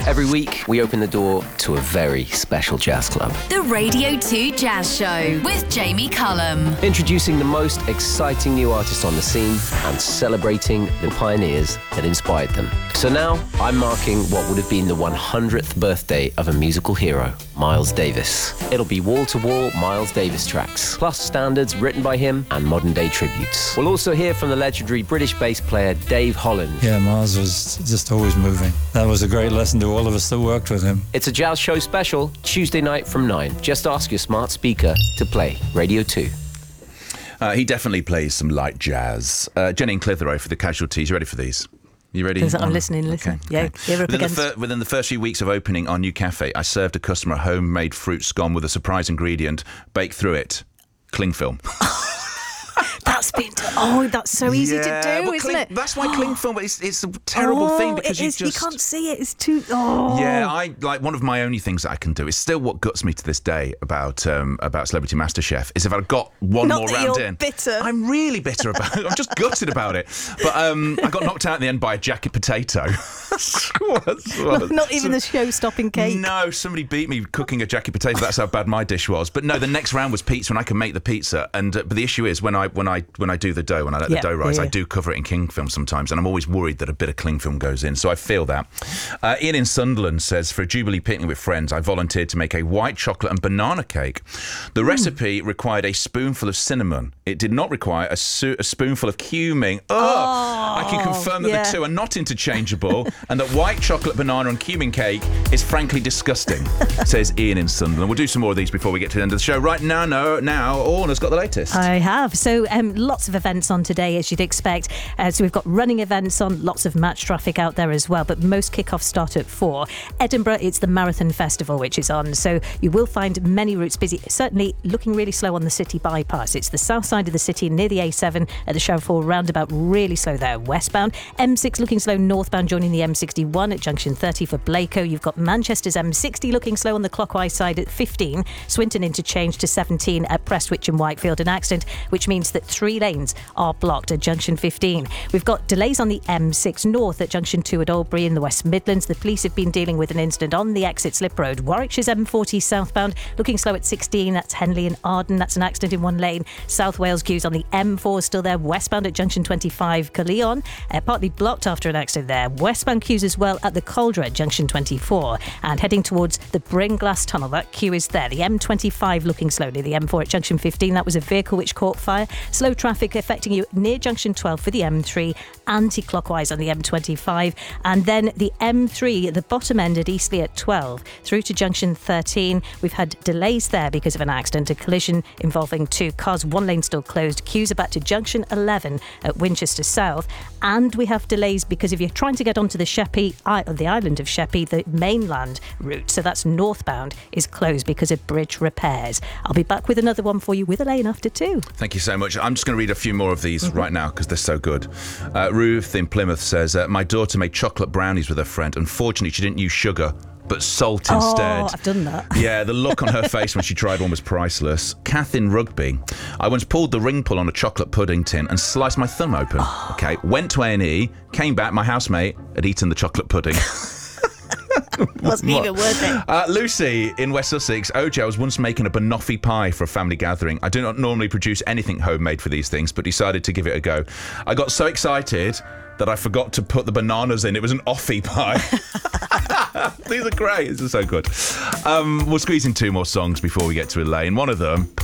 Every week, we open the door to a very special jazz club. The Radio 2 Jazz Show with Jamie Cullum. Introducing the most exciting new artists on the scene and celebrating the pioneers that inspired them. So now, I'm marking what would have been the 100th birthday of a musical hero, Miles Davis. It'll be wall-to-wall Miles Davis tracks, plus standards written by him and modern-day tributes. We'll also hear from the legendary British bass player Dave Holland. Yeah, Miles was just always moving. That was a great lesson to all of us that worked with him. It's a Jazz Show special, Tuesday night from 9. Just ask your smart speaker to play Radio 2. He definitely plays some light jazz. Jenny and Clitheroe for the Casualties. You ready for these? You ready? I'm listening. Okay. Yeah, within the first few weeks of opening our new cafe, I served a customer a homemade fruit scone with a surprise ingredient. Baked through it, cling film. That's so easy to do, isn't it? That's why cling film, it's a terrible thing because you can't see it. It's too... Oh. Yeah, one of my only things that I can do is still what guts me to this day about Celebrity MasterChef is if I've got one more round in. Bitter. I'm really bitter about it. I'm just gutted about it. But I got knocked out in the end by a jacket potato. Not even the show-stopping cake. No, somebody beat me cooking a jacket potato. That's how bad my dish was. But no, the next round was pizza, and I can make the pizza. And but the issue is when I do the dough, when I let the dough rise, I do cover it in cling film sometimes, and I'm always worried that a bit of cling film goes in. So I feel that. Ian in Sunderland says, for a Jubilee picnic with friends, I volunteered to make a white chocolate and banana cake. The recipe required a spoonful of cinnamon. It did not require a spoonful of cumin. I can confirm that the two are not interchangeable, and that white chocolate, banana and cumin cake is frankly disgusting, says Ian in Sunderland. We'll do some more of these before we get to the end of the show. Right now, Orna's got the latest. I have. So lots of events on today, as you'd expect. So we've got running events on, lots of match traffic out there as well, but most kickoffs start at 4. Edinburgh, it's the Marathon Festival, which is on. So you will find many routes busy, certainly looking really slow on the city bypass. It's the south side of the city near the A7 at the Sherwood roundabout, really slow there, westbound. M6 looking slow northbound, joining the M61 at junction 30 for Blaco. You've got Manchester's M60 looking slow on the clockwise side at 15. Swinton interchange to 17 at Prestwich and Whitefield. An accident, which means that 3 lanes are blocked at junction 15. We've got delays on the M6 north at junction 2 at Albury in the West Midlands. The police have been dealing with an incident on the exit Slip Road. Warwickshire's M40 southbound looking slow at 16. That's Henley and Arden. That's an accident in 1 lane. South Wales queues on the M4 still there, westbound at junction 25 Caerleon, partly blocked after an accident there. Westbound queues as well at the Caldra at junction 24, and heading towards the Bringlass Tunnel, that queue is there. The M25 looking slowly, the M4 at junction 15. That was a vehicle which caught fire. Slow traffic affecting you near junction 12 for the M3, anti-clockwise on the M25, and then the M3 at the bottom end at Eastleigh at 12 through to junction 13. We've had delays there because of an accident, a collision involving 2 cars, 1 lane still closed. Queues are back to junction 11 at Winchester South, and we have delays because if you're trying to get onto the Sheppey, the island of Sheppey, the mainland route, so that's northbound, is closed because of bridge repairs. I'll be back with another one for you with a lane after 2. Thank you so much. I'm just going to read a few more of these right now because they're so good. Ruth in Plymouth says, my daughter made chocolate brownies with her friend. Unfortunately, she didn't use sugar, but salt instead. Oh, I've done that. Yeah, the look on her face when she tried one was priceless. Kath in Rugby. I once pulled the ring pull on a chocolate pudding tin and sliced my thumb open. Okay, went to A&E, came back, my housemate had eaten the chocolate pudding. Wasn't even worth it. Lucy in West Sussex. OJ, I was once making a banoffee pie for a family gathering. I do not normally produce anything homemade for these things, but decided to give it a go. I got so excited that I forgot to put the bananas in. It was an offie pie. These are great. This is so good. We'll squeeze in 2 more songs before we get to Elaine. One of them